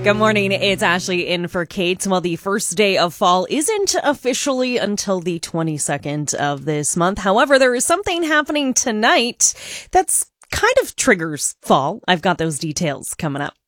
Good morning. It's Ashley in for Kate. Well, the first day of fall isn't officially until the 22nd of this month. However, there is something happening tonight that's kind of triggers fall. I've got those details coming up.